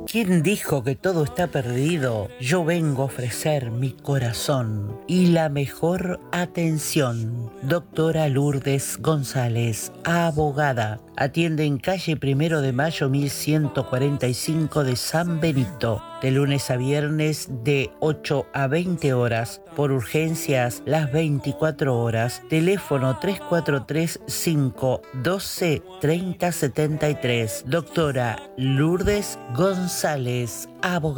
¿Quién dijo que todo está perdido? Yo vengo a ofrecer mi corazón y la mejor atención. Doctora Lourdes González, abogada. Atiende en calle 1 de Mayo 1145 de San Benito, de lunes a viernes de 8 a 20 horas. Por urgencias, las 24 horas. Teléfono 3435 12 30 73. Doctora Lourdes González, abogada.